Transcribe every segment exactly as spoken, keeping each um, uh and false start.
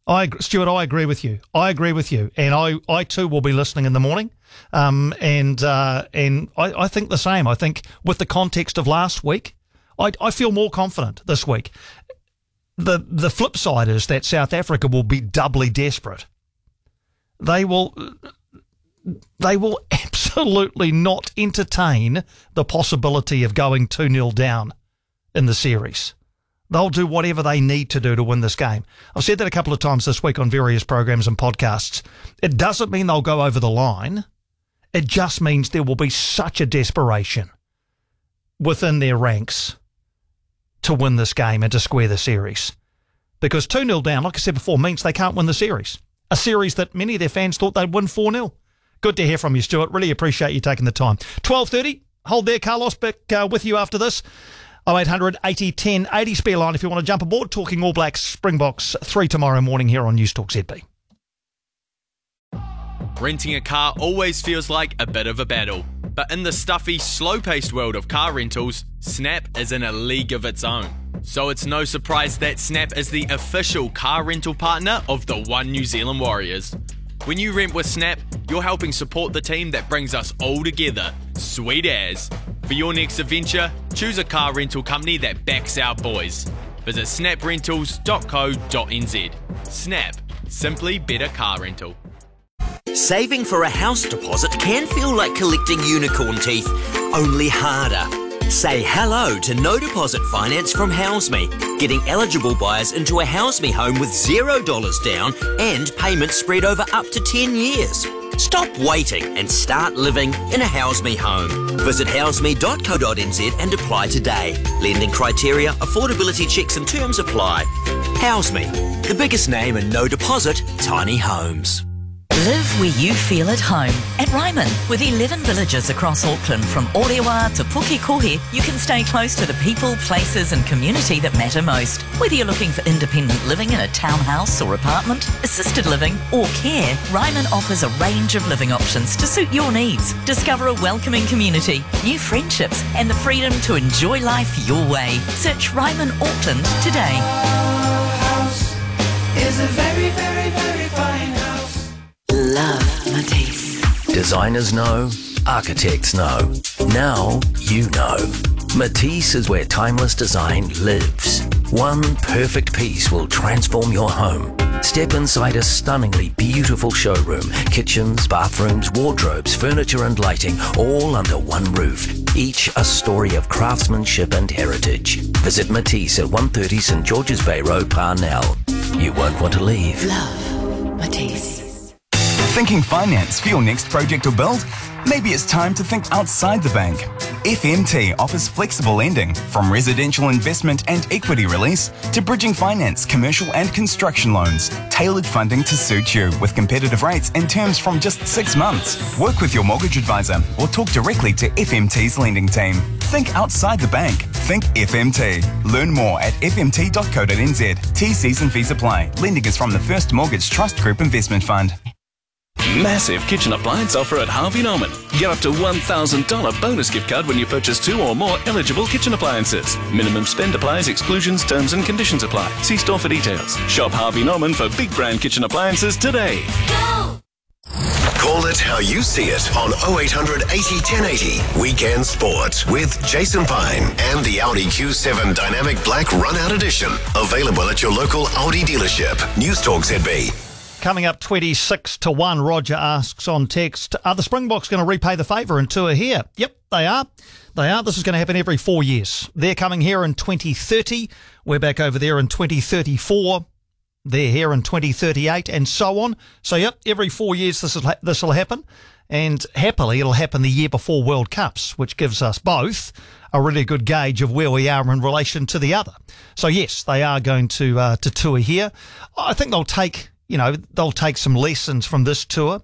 I, Stuart, I agree with you. I agree with you. And I, I too will be listening in the morning. Um, and uh, and I, I think the same. I think with the context of last week, I, I feel more confident this week. The the flip side is that South Africa will be doubly desperate. They will they will absolutely not entertain the possibility of going two nil down in the series. They'll do whatever they need to do to win this game. I've said that a couple of times this week on various programs and podcasts. It doesn't mean they'll go over the line. It just means there will be such a desperation within their ranks to win this game and to square the series. Because two nil down, like I said before, means they can't win the series. A series that many of their fans thought they'd win four nil. Good to hear from you, Stuart. Really appreciate you taking the time. twelve thirty, hold there, Carlos, back uh, with you after this. oh eight hundred eighty ten eighty spare line if you want to jump aboard. Talking All Blacks Springboks three tomorrow morning here on News Talk Z B. Renting a car always feels like a bit of a battle. But in the stuffy, slow-paced world of car rentals, Snap is in a league of its own. So it's no surprise that Snap is the official car rental partner of the One New Zealand Warriors. When you rent with Snap, you're helping support the team that brings us all together. Sweet as. For your next adventure, choose a car rental company that backs our boys. Visit snap rentals dot co dot n z. Snap. Simply better car rental. Saving for a house deposit can feel like collecting unicorn teeth, only harder. Say hello to no deposit finance from HouseMe, getting eligible buyers into a HouseMe home with zero dollars down and payments spread over up to ten years. Stop waiting and start living in a HouseMe home. Visit house me dot co dot n z and apply today. Lending criteria, affordability checks and terms apply. HouseMe, the biggest name in no deposit tiny homes. Live where you feel at home. At Ryman, with eleven villages across Auckland from Orewa to Pukekohe, you can stay close to the people, places and community that matter most. Whether you're looking for independent living in a townhouse or apartment, assisted living or care, Ryman offers a range of living options to suit your needs. Discover a welcoming community, new friendships and the freedom to enjoy life your way. Search Ryman Auckland today. Our house is a very, very, very fine house. Love Matisse. Designers know, architects know. Now you know. Matisse is where timeless design lives. One perfect piece will transform your home. Step inside a stunningly beautiful showroom. Kitchens, bathrooms, wardrobes, furniture and lighting, all under one roof. Each a story of craftsmanship and heritage. Visit Matisse at one thirty St George's Bay Road, Parnell. You won't want to leave. Love Matisse. Thinking finance for your next project or build? Maybe it's time to think outside the bank. F M T offers flexible lending, from residential investment and equity release to bridging finance, commercial and construction loans. Tailored funding to suit you with competitive rates and terms from just six months. Work with your mortgage advisor or talk directly to F M T's lending team. Think outside the bank. Think F M T. Learn more at f m t dot co dot n z. T Cs and fees apply. Lending is from the First Mortgage Trust Group Investment Fund. Massive kitchen appliance offer at Harvey Norman. Get up to one thousand dollars bonus gift card when you purchase two or more eligible kitchen appliances. Minimum spend applies, exclusions, terms and conditions apply. See store for details. Shop Harvey Norman for big brand kitchen appliances today. Go! Call it how you see it on oh eight hundred eighty ten eighty. Weekend Sport with Jason Pine and the Audi Q seven Dynamic Black Run-Out Edition. Available at your local Audi dealership. News Talk Z B. Coming up twenty-six to one, Roger asks on text, are the Springboks going to repay the favour and tour here? Yep, they are. They are. This is going to happen every four years. They're coming here in twenty thirty. We're back over there in twenty thirty-four. They're here in twenty thirty-eight and so on. So, yep, every four years this will, this will happen. And happily, it'll happen the year before World Cups, which gives us both a really good gauge of where we are in relation to the other. So, yes, they are going to uh, to tour here. I think they'll take... You know, they'll take some lessons from this tour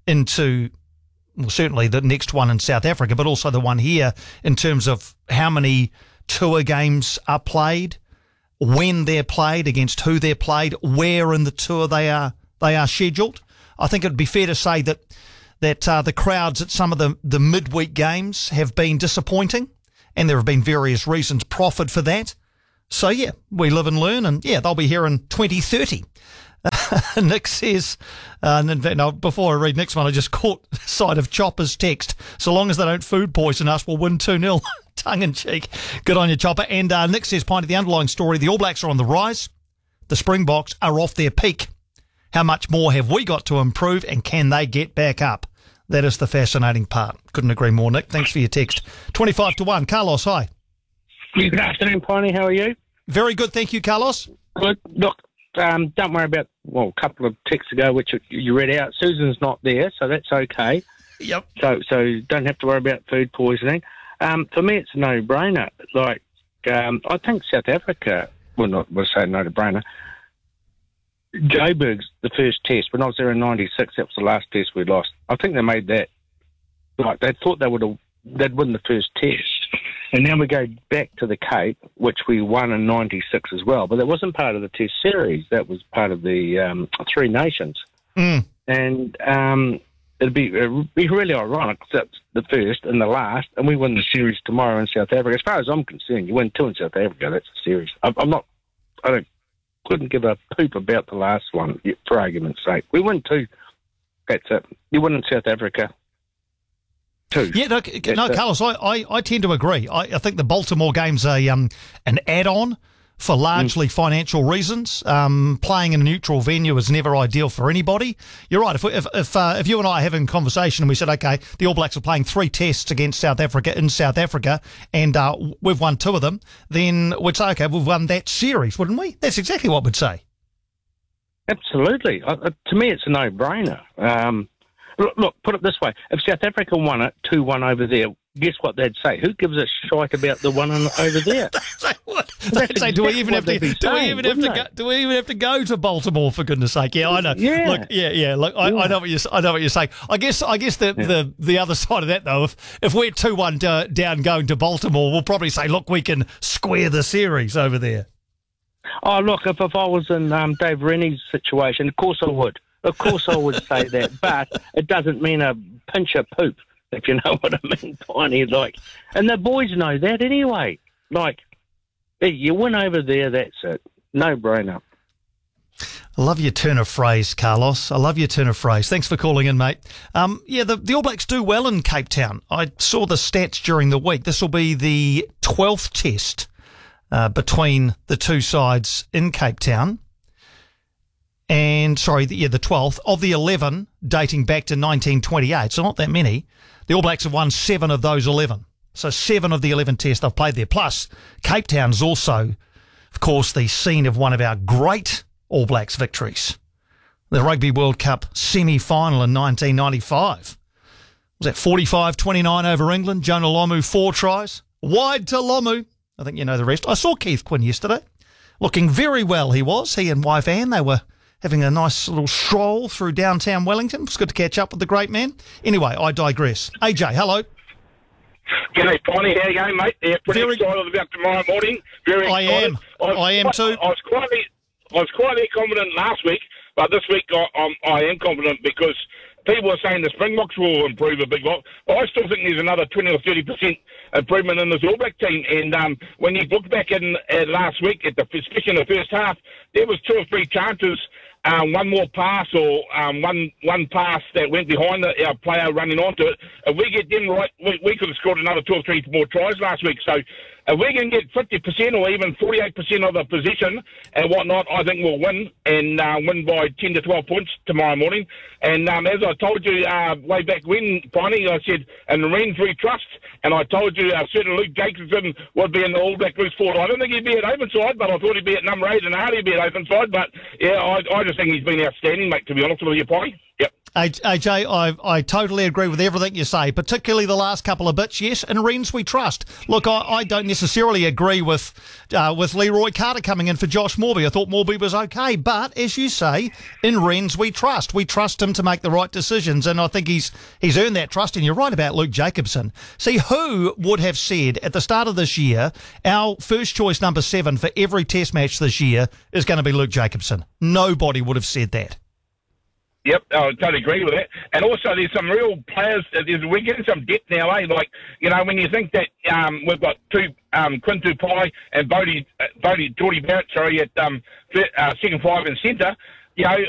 into, well, certainly the next one in South Africa, but also the one here in terms of how many tour games are played, when they're played, against who they're played, where in the tour they are they are scheduled. I think it'd be fair to say that that uh, the crowds at some of the, the midweek games have been disappointing, and there have been various reasons proffered for that. So, yeah, we live and learn, and, yeah, they'll be here in twenty thirty. Nick says, uh, and in fact, now, before I read Nick's one, I just caught sight of Chopper's text. So long as they don't food poison us, we'll win two nil. Tongue in cheek. Good on you, Chopper. And uh, Nick says, Piney, the underlying story, the All Blacks are on the rise. The Springboks are off their peak. How much more have we got to improve, and can they get back up? That is the fascinating part. Couldn't agree more, Nick. Thanks for your text. twenty-five to one. Carlos, hi. Good afternoon, Piney. How are you? Very good, thank you, Carlos. Good. Look, um, don't worry about, well, a couple of texts ago, which you read out. Susan's not there, so that's okay. Yep. So so don't have to worry about food poisoning. Um, for me, it's a no-brainer. Like, um, I think South Africa, well, not, we'll say no-brainer. Joburg's the first test. When I was there in ninety-six, that was the last test we lost. I think they made that, like, they thought they would have, they'd win the first test. And now we go back to the Cape, which we won in ninety-six as well. But that wasn't part of the Test series. That was part of the um, Three Nations. Mm. And um, it'd be, it'd be really ironic because that's the first and the last, and we win the series tomorrow in South Africa. As far as I'm concerned, you win two in South Africa, that's a series. I'm, I'm not, I don't, couldn't give a poop about the last one, for argument's sake. We win two, that's it. You win in South Africa. Two. Yeah, no, no Carlos, I, I, I tend to agree. I, I think the Baltimore game's a um an add-on for largely mm. financial reasons. Um, playing in a neutral venue is never ideal for anybody. You're right. If if if, uh, if you and I are having a conversation and we said, okay, the All Blacks are playing three tests against South Africa in South Africa, and uh, we've won two of them, then we'd say, okay, we've won that series, wouldn't we? That's exactly what we'd say. Absolutely. Uh, to me, it's a no-brainer. Um, Look, look, put it this way. If South Africa won it two one over there, guess what they'd say? Who gives a shite about the one over there? Say what? They'd say, do we even have to do saying, we even have to go, do we even have to go to Baltimore, for goodness sake? Yeah, I know. Yeah. Look, yeah, yeah. Look, I, yeah. I know what you're I know what you're saying. I guess I guess the yeah. the, the other side of that though, if if we're two one down going to Baltimore, we'll probably say, look, we can square the series over there. Oh, look, if, if I was in um, Dave Rennie's situation, of course I would. Of course I would say that, but it doesn't mean a pinch of poop, if you know what I mean, Piney. Like, and the boys know that anyway. Like, you win over there, that's it. No-brainer. I love your turn of phrase, Carlos. I love your turn of phrase. Thanks for calling in, mate. Um, yeah, the, the All Blacks do well in Cape Town. I saw the stats during the week. This will be the twelfth test uh, between the two sides in Cape Town. And, sorry, the, yeah, the twelfth. Of the eleven dating back to nineteen twenty-eight, so not that many, the All Blacks have won seven of those eleven. So seven of the eleven tests they've played there. Plus, Cape Town is also, of course, the scene of one of our great All Blacks victories. The Rugby World Cup semi-final in nineteen ninety-five. Was that forty-five twenty-nine over England? Jonah Lomu, four tries. Wide to Lomu. I think you know the rest. I saw Keith Quinn yesterday. Looking very well he was. He and wife Anne, they were having a nice little stroll through downtown Wellington. It's good to catch up with the great man. Anyway, I digress. A J, hello. G'day, Piney. How you going, mate? Yeah, pretty Very... excited about tomorrow morning. Very I excited. am. I, was I am quite, too. I was quietly, I was quietly confident last week, but this week I, I'm, I am confident because people are saying the Springboks will improve a big lot. But I still think there's another twenty or thirty percent improvement in this All Black team. And um, when you look back in uh, last week, at the, especially in the first half, there was two or three chances. Um, one more pass or um, one one pass that went behind the, our player running onto it. If we get them right, we, we could have scored another two or three more tries last week. So if we can get fifty percent or even forty-eight percent of the possession and whatnot, I think we'll win and uh, win by ten to twelve points tomorrow morning. And um, as I told you uh, way back when, Piney, I said, in Rennes we trust, and I told you uh, certain Luke Jacobson would be in the All Black loose forward. I don't think he'd be at open side, but I thought he'd be at number eight and Hardy be at open side. But yeah, I, I just think he's been outstanding, mate, to be honest with you, Piney. Yep. A J, I, I totally agree with everything you say, particularly the last couple of bits. Yes, in Rennes we trust. Look, I, I don't necessarily agree with uh, with Leroy Carter coming in for Josh Morby. I thought Morby was okay, but as you say, in Rennes we trust. We trust him to make the right decisions, and I think he's he's earned that trust. And you're right about Luke Jacobson. See, who would have said at the start of this year our first choice number seven for every Test match this year is going to be Luke Jacobson? Nobody would have said that. Yep, I totally agree with that. And also, there's some real players. There's, we're getting some depth now, eh? Like, you know, when you think that um, we've got two, um, Quinn Tupai and Bodie, uh, Bodie, Geordie Barrett, sorry, at um, th- uh, second five and centre, you know,